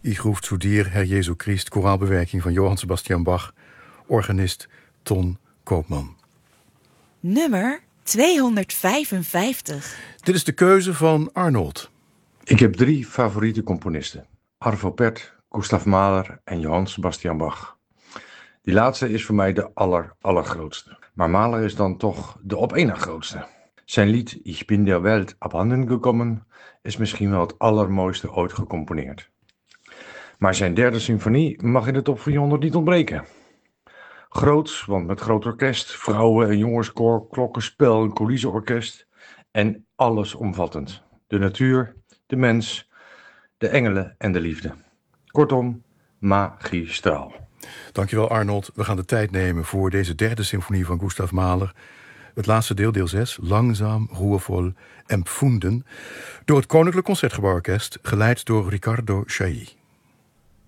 Ich ruft zu dir, Herr Jesu Christ, koraalbewerking van Johann Sebastian Bach, organist Ton Koopman. Nummer 255. Dit is de keuze van Arnold. Ik heb 3 favoriete componisten. Arvo Pärt, Gustav Mahler en Johann Sebastian Bach. Die laatste is voor mij de allergrootste. Maar Mahler is dan toch de op één na grootste. Zijn lied Ich bin der Welt abhanden gekommen is misschien wel het allermooiste ooit gecomponeerd. Maar zijn derde symfonie mag in de top 400 niet ontbreken. Groots, want met groot orkest, vrouwen- en jongenskoor, klokkenspel, een coulissenorkest en allesomvattend. De natuur, de mens, de engelen en de liefde. Kortom, magistraal. Dankjewel Arnold. We gaan de tijd nemen voor deze derde symfonie van Gustav Mahler. Het laatste deel, deel 6, langzaam, ruhevol, empfunden, door het Koninklijk Concertgebouworkest, geleid door Riccardo Chailly.